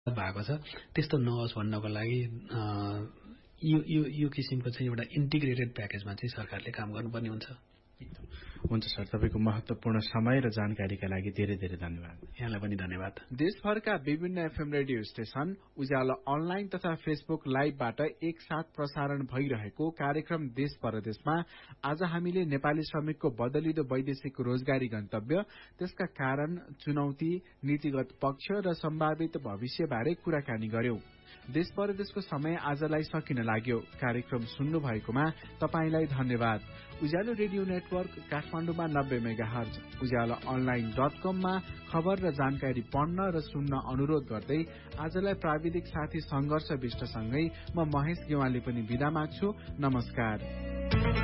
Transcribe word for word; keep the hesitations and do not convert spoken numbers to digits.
भएको छ त्यस्तो नहोस् भन्नको लागि यो यो यो किसिमको चाहिँ एउटा इन्टिग्रेटेड प्याकेजमा चाहिँ सरकारले काम गर्नुपर्ने हुन्छ। हुन्छ सर, तपाईको महत्वपूर्ण समय र जानकारीका लागि धेरै धेरै धन्यवाद। यहाँलाई पनि धन्यवाद। देशभरका विभिन्न एफएम रेडियो स्टेशन, उज्यालो अनलाइन तथा फेसबुक लाइभबाट एकसाथ प्रसारण भइरहेको कार्यक्रम देश परदेशमा आज हामीले नेपाली श्रमिकको बदलिदो वैदेशिक रोजगारी गन्तव्य, त्यसका कारण, चुनौती, नीतिगत पक्ष र सम्भावित भविष्यबारे कुराकानी गर्यौं। देश परदेशको समय आजलाई सकिन लाग्यो। कार्यक्रम सुन्नु भएकोमा तपाईलाई धन्यवाद। उज्यालो रेडियो नेटवर्क काठमाडौँमा नब्बे मेगा हर्ज, उज्यालो अनलाइन डट कममा खबर र जानकारी पढ्न र सुन्न अनुरोध गर्दै आजलाई प्राविधिक साथी संघर्ष विष्टसँगै म महेश गेवाली पनि बिदा माग्छु। नमस्कार।